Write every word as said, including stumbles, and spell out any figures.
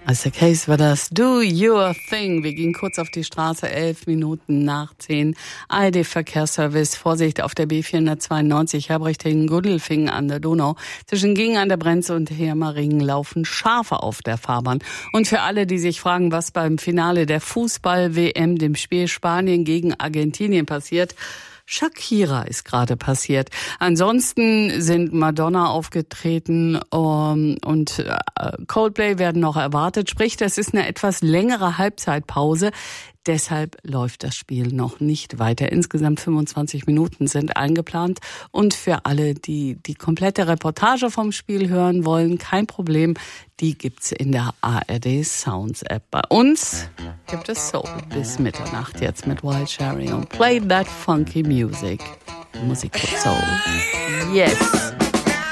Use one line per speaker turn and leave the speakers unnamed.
Isaac Hayes war das. Do your thing. Wir gehen kurz auf die Straße, elf Minuten nach zehn. A R D-Verkehrsservice. Vorsicht auf der B vierhundertzweiundneunzig Herbrichting-Gundelfingen an der Donau. Zwischen Gingen an der Brenz und Hermaringen laufen Schafe auf der Fahrbahn. Und für alle, die sich fragen, was beim Finale der Fußball-W M, dem Spiel Spanien gegen Argentinien passiert, Shakira ist gerade passiert. Ansonsten sind Madonna aufgetreten um, und äh, Coldplay werden noch erwartet. Sprich, das ist eine etwas längere Halbzeitpause. Deshalb läuft das Spiel noch nicht weiter. Insgesamt fünfundzwanzig Minuten sind eingeplant. Und für alle, die die komplette Reportage vom Spiel hören wollen, kein Problem. Die gibt's in der A R D Sounds App. Bei uns gibt es Soul bis Mitternacht jetzt mit Wild Cherry und Play That Funky Music. Musik für Soul. Yes.